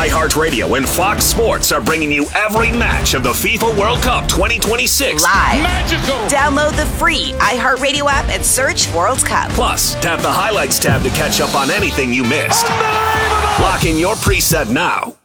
iHeartRadio and Fox Sports are bringing you every match of the FIFA World Cup 2026. Live. Magical. Download the free iHeartRadio app and search World Cup. Plus, tap the highlights tab to catch up on anything you missed. Lock in your preset now.